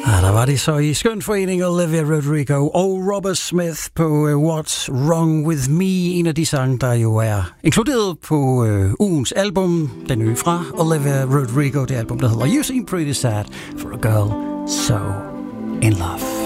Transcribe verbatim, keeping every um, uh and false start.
Ja, der var det så i skøn forening Olivia Rodrigo og Robert Smith på uh, What's Wrong With Me, en af de sange, der jo er inkluderet på uh, ugens album, den nye fra Olivia Rodrigo, det album, der hedder You Seem Pretty Sad for a Girl So In Love.